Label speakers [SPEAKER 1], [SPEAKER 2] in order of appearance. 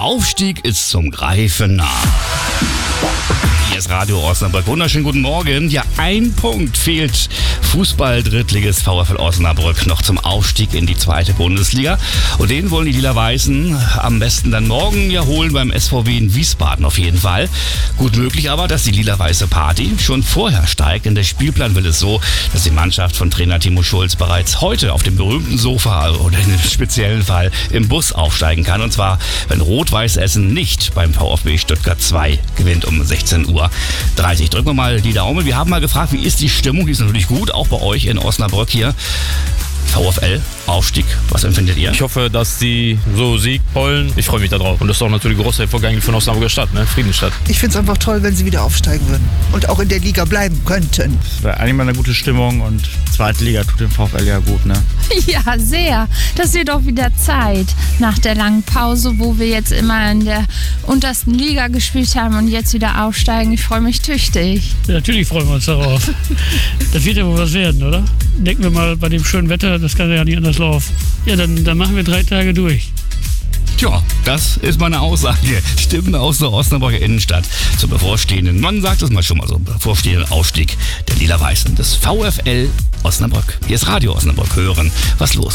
[SPEAKER 1] Aufstieg ist zum Greifen nah. Hier ist Radio Osnabrück. Wunderschönen guten Morgen. Ja, ein Punkt fehlt Fußball-Drittligist VfL Osnabrück noch zum Aufstieg in die 2. Bundesliga. Und den wollen die Lila-Weißen am besten dann morgen ja holen beim SVW in Wiesbaden auf jeden Fall. Gut möglich aber, dass die Lila-Weiße Party schon vorher steigt. Denn der Spielplan will es so, dass die Mannschaft von Trainer Timo Schulz bereits heute auf dem berühmten Sofa oder in dem speziellen Fall im Bus aufsteigen kann. Und zwar, wenn Rot-Weiß Essen nicht beim VfB Stuttgart 2 gewinnt um 16:30 Uhr. Drücken wir mal die Daumen. Wir haben mal gefragt, wie ist die Stimmung? Die ist natürlich gut, auch bei euch in Osnabrück hier. VfL, Aufstieg, was empfindet ihr?
[SPEAKER 2] Ich hoffe, dass die so Sieg wollen. Ich freue mich darauf. Und das ist auch natürlich großer Erfolg eigentlich von Osnabrücker Stadt, ne? Friedensstadt.
[SPEAKER 3] Ich finde es einfach toll, wenn sie wieder aufsteigen würden und auch in der Liga bleiben könnten.
[SPEAKER 4] Das wäre eigentlich mal eine gute Stimmung und zweite Liga tut dem VfL ja gut, ne?
[SPEAKER 5] Ja, sehr. Das wird doch wieder Zeit. Nach der langen Pause, wo wir jetzt immer in der untersten Liga gespielt haben und jetzt wieder aufsteigen. Ich freue mich tüchtig.
[SPEAKER 6] Ja, natürlich freuen wir uns darauf. Das wird ja wohl was werden, oder? Denken wir mal bei dem schönen Wetter, das kann ja nicht anders laufen. Ja, dann machen wir 3 Tage durch.
[SPEAKER 1] Tja, das ist meine Aussage. Stimmen aus der Osnabrücker Innenstadt zum bevorstehenden, man sagt es mal schon mal so, bevorstehenden Aufstieg der Lila-Weißen des VfL Osnabrück. Hier ist Radio Osnabrück. Hören, was los ist.